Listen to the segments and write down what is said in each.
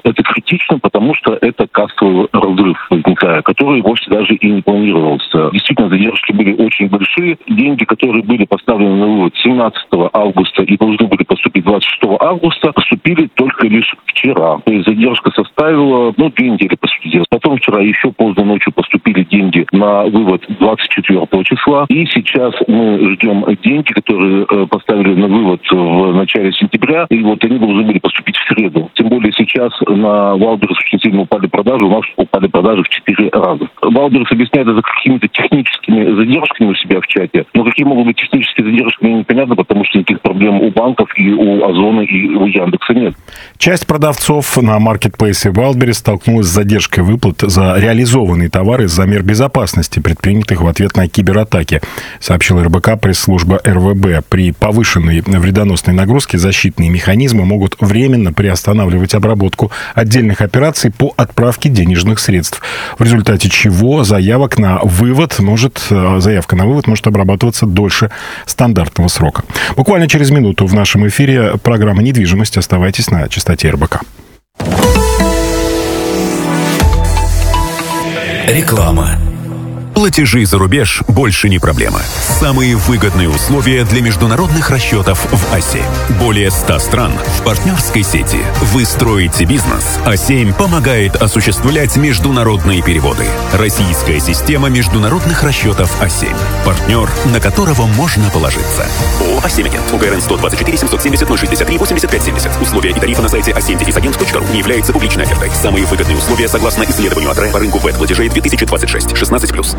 Это критично, потому что это кассовый разрыв возникает, который вовсе даже и не планировался. Действительно, задержки были очень большие. Деньги, которые были поставлены на вывод 17 августа и должны были поступить 26 августа, поступили только лишь вчера. То есть задержка составила, 2 недели, по сути дела. Потом вчера еще поздно ночью поступили деньги на вывод 24 числа. И сейчас мы ждем деньги, которые поставили на вывод в начале сентября. И вот они должны были поступить в среду. Тем более сейчас на Валберес очень сильно упали продажи. У нас упали продажи в 4 раза. Валберес объясняет это какими-то техническими задержками у себя в чате. Но какие могут быть технические задержки, мне непонятно, потому что никаких проблем у банков и у Озона и у Яндекса нет. Часть продавцов на маркетплейсе Wildberries столкнулась с задержкой выплат за реализованные товары из-за мер безопасности, предпринятых в ответ на кибератаки, сообщила РБК пресс-служба РВБ. При повышенной вредоносной нагрузке защитные механизмы могут временно приостанавливать обработку отдельных операций по отправке денежных средств, в результате чего заявка на вывод может обрабатываться дольше стандартного срока. Буквально через минуту в нашем эфире программа «Недвижимость». Оставайтесь на частоте РБК. Реклама. Платежи за рубеж больше не проблема. Самые выгодные условия для международных расчетов в А7. Более 100 стран в партнерской сети. Вы строите бизнес. А7 помогает осуществлять международные переводы. Российская система международных расчетов А7. Партнер, на которого можно положиться. ООО «А7 Агент». УГРН 124 770 063 85 70. Условия и тарифы на сайте a7-agent.ru не являются публичной офертой. Самые выгодные условия согласно исследованию АТРЭ по рынку ВЭД платежей 2026. 16+.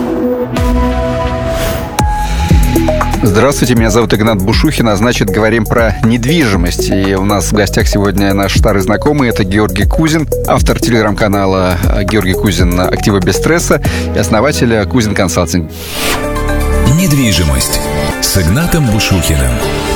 Здравствуйте, меня зовут Игнат Бушухин, а значит, говорим про недвижимость. И у нас в гостях сегодня наш старый знакомый, это Георгий Кузин, автор телеграм-канала Георгий Кузин «Активы без стресса» и основатель Кузин Консалтинг. Недвижимость с Игнатом Бушухиным.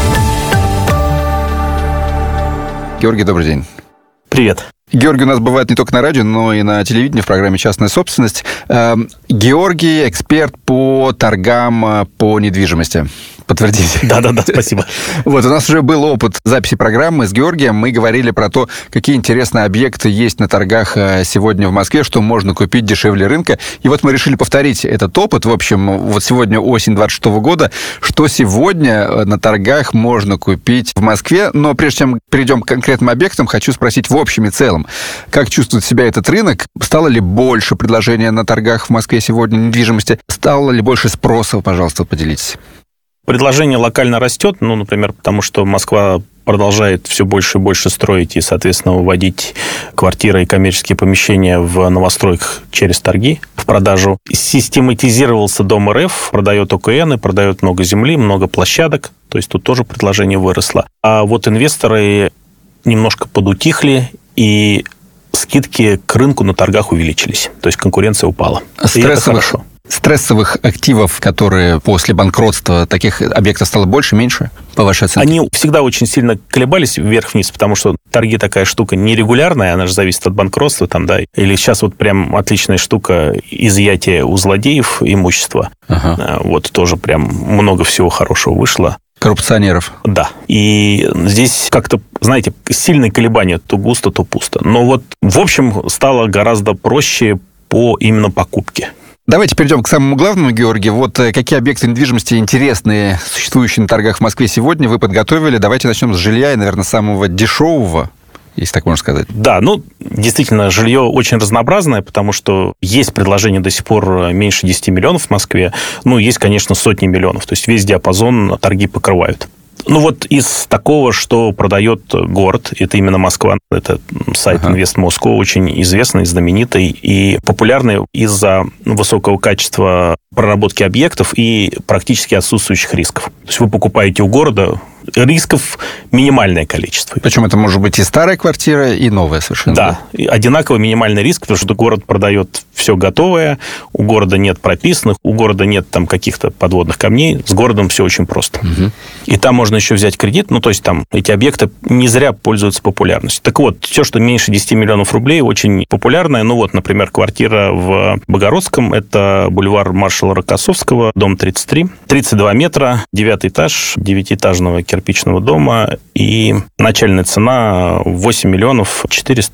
Георгий, добрый день. Привет. Георгий у нас бывает не только на радио, но и на телевидении в программе «Частная собственность». Георгий – эксперт по торгам по недвижимости. Подтвердите. Да, спасибо. Вот, у нас уже был опыт записи программы с Георгием. Мы говорили про то, какие интересные объекты есть на торгах сегодня в Москве, что можно купить дешевле рынка. И вот мы решили повторить этот опыт. В общем, вот сегодня осень 26 года. Что сегодня на торгах можно купить в Москве? Но прежде чем перейдем к конкретным объектам, хочу спросить в общем и целом. Как чувствует себя этот рынок? Стало ли больше предложения на торгах в Москве сегодня недвижимости? Стало ли больше спроса? Пожалуйста, поделитесь. Предложение локально растет, например, потому что Москва продолжает все больше и больше строить и, соответственно, выводить квартиры и коммерческие помещения в новостройках через торги в продажу. Систематизировался Дом РФ, продает ОКН, продает много земли, много площадок, то есть тут тоже предложение выросло. А вот инвесторы немножко подутихли, и скидки к рынку на торгах увеличились, то есть конкуренция упала. И это хорошо. Стрессовых активов, которые после банкротства, таких объектов стало больше, меньше, по вашей оценке? Они всегда очень сильно колебались вверх-вниз, потому что торги такая штука нерегулярная, она же зависит от банкротства, или сейчас вот прям отличная штука изъятие у злодеев имущества. Ага. Вот тоже прям много всего хорошего вышло. Коррупционеров. Да. И здесь как-то, знаете, сильные колебания, то густо, то пусто. Но вот, в общем, стало гораздо проще по именно покупке. Давайте перейдем к самому главному, Георгий. Вот какие объекты недвижимости интересные, существующие на торгах в Москве сегодня, вы подготовили. Давайте начнем с жилья и, наверное, самого дешевого, если так можно сказать. Да, действительно, жилье очень разнообразное, потому что есть предложение до сих пор меньше 10 миллионов в Москве. Есть, конечно, сотни миллионов. То есть весь диапазон торги покрывают. Вот из такого, что продает город, это именно Москва, это сайт Invest Moscow, очень известный, знаменитый и популярный из-за высокого качества проработки объектов и практически отсутствующих рисков. То есть вы покупаете у города, рисков минимальное количество. Причем это может быть и старая квартира, и новая совершенно. Да, одинаковый минимальный риск, потому что город продает все готовое, у города нет прописанных, у города нет там каких-то подводных камней, с городом все очень просто. Угу. И там можно еще взять кредит, то есть там эти объекты не зря пользуются популярностью. Так вот, все, что меньше 10 миллионов рублей, очень популярное. Например, квартира в Богородском, это бульвар маршала Рокоссовского, дом 33, 32 метра, 9 этаж, 9-этажного кирпичного дома, и начальная цена 8 миллионов 400